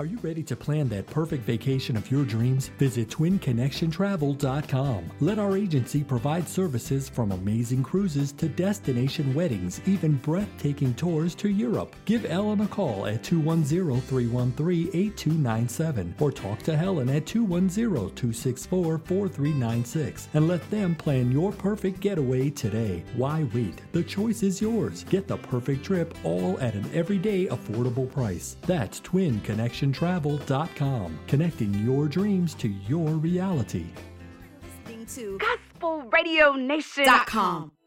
Are you ready to plan that perfect vacation of your dreams? Visit TwinConnectionTravel.com. Let our agency provide services from amazing cruises to destination weddings, even breathtaking tours to Europe. Give Ellen a call at 210-313-8297 or talk to Helen at 210-264-4396 and let them plan your perfect getaway today. Why wait? The choice is yours. Get the perfect trip all at an everyday affordable price. That's TwinConnectionTravel.com. Connecting your dreams to your reality. Listening to GospelRadioNation.com.